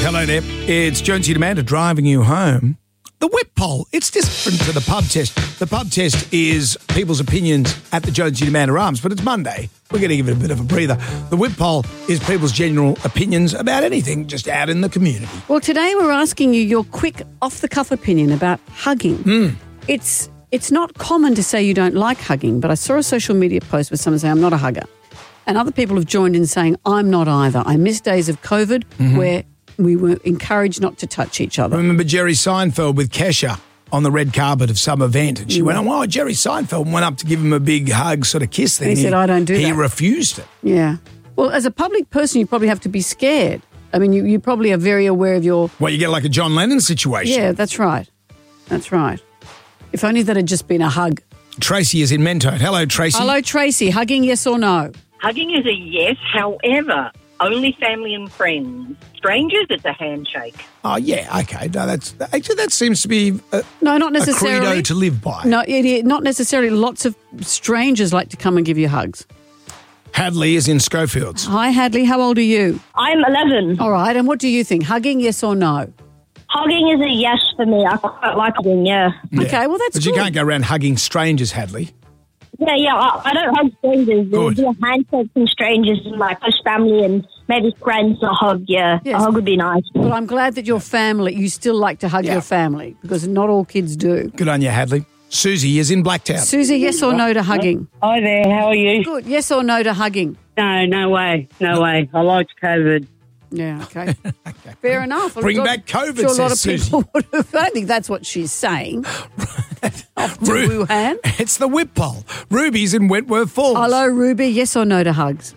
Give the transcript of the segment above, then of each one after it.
Hello there. It's Jonesy and Amanda driving you home. The whip poll, it's different to the pub test. The pub test is people's opinions at the Jonesy and Amanda Arms, but it's Monday. We're going to give it a bit of a breather. The whip poll is people's general opinions about anything just out in the community. Well, today we're asking you your quick, off-the-cuff opinion about hugging. It's not common to say you don't like hugging, but I saw a social media post with someone saying, I'm not a hugger. And other people have joined in saying, I'm not either. I miss days of COVID where we were encouraged not to touch each other. I remember Jerry Seinfeld with Kesha on the red carpet of some event. And she went, oh, Jerry Seinfeld went up to give him a big hug, sort of kiss thing. And he said, I don't do that. He refused it. Yeah. Well, as a public person, you probably have to be scared. I mean, you probably are very aware of your... Well, you get like a John Lennon situation. Yeah, that's right. That's right. If only that had just been a hug. Tracy is in Mentone. Hello, Tracy. Hello, Tracy. Hugging, yes or no? Hugging is a yes, however, only family and friends. Strangers, it's a handshake. Oh, yeah, okay. No, that seems to be no, not necessarily. a credo to live by. No, not necessarily. Lots of strangers like to come and give you hugs. Hadley is in Schofields. Hi, Hadley. How old are you? I'm 11. All right. And what do you think? Hugging, yes or no? Hugging is a yes for me. I quite like hugging, yeah. Okay, well, that's But good. you can't go around hugging strangers, Hadley. Yeah, I don't hug strangers. Good. Do a handshake from strangers and like close family and maybe friends a hug, yeah. Yes. A hug would be nice. Well, I'm glad that your family, you still like to hug your family because not all kids do. Good on you, Hadley. Susie is in Blacktown. Susie, yes or no to hugging? Hi there, how are you? Good. Yes or no to hugging? No way. I liked COVID. Yeah, okay. Fair enough. Bring back COVID, a lot of says people would have. I don't think that's what she's saying. Off to Wuhan. It's the whip poll. Ruby's in Wentworth Falls. Hello, Ruby. Yes or no to hugs?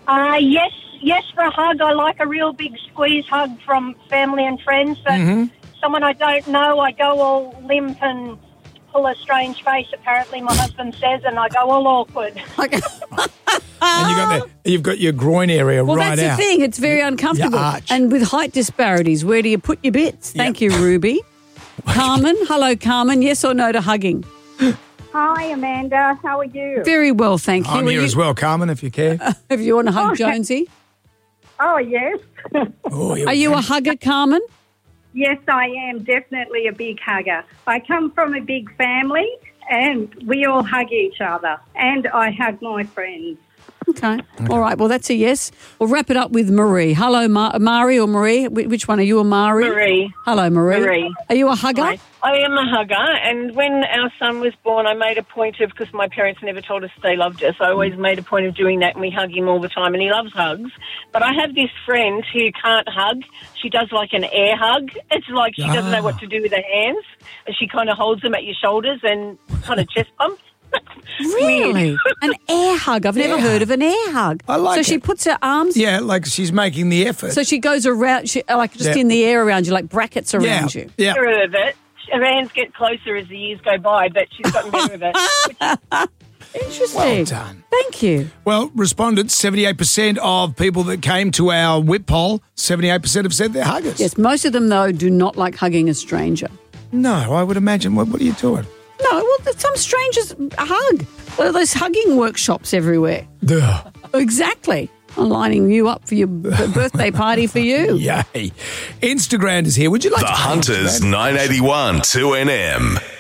Yes for a hug. I like a real big squeeze hug from family and friends. But someone I don't know, I go all limp and pull a strange face, apparently my husband says, and I go all awkward. And you've got your groin area well, right out. Well, that's the thing. It's very uncomfortable. Your arch. And with height disparities, where do you put your bits? Thank you, Ruby. Carmen. Hello, Carmen. Yes or no to hugging? Hi, Amanda. How are you? Very well, thank you. I'm here as well, Carmen, if you care. If you want to hug Jonesy. Oh, yes. Are you a hugger, Carmen? Yes, I am definitely a big hugger. I come from a big family and we all hug each other and I hug my friends. Okay. All right. Well, that's a yes. We'll wrap it up with Marie. Hello, Mari or Marie? Which one are you, a Mari? Marie. Hello, Marie. Marie. Are you a hugger? Hi. I am a hugger, and when our son was born, I made a point of, because my parents never told us they loved us, I always made a point of doing that, and we hug him all the time, and he loves hugs. But I have this friend who can't hug. She does like an air hug. It's like she doesn't know what to do with her hands, and she kind of holds them at your shoulders and kind of chest bumps. Really? An air hug. I've never heard of an air hug. I like So it. she puts her arms... Yeah, like she's making the effort. So she goes around, in the air around you, like brackets around you. Yeah. Better of it. Her hands get closer as the years go by, but she's gotten better of it. Interesting. Well done. Thank you. Well, respondents, 78% of people that came to our whip poll, 78% have said they're huggers. Yes, most of them, though, do not like hugging a stranger. No, I would imagine. What are you doing? No, well, some strangers hug. There are those hugging workshops everywhere. Duh. Exactly. I'm lining you up for your birthday party for you. Yay. Instagram is here. Would you like The to Hunters 981 2NM.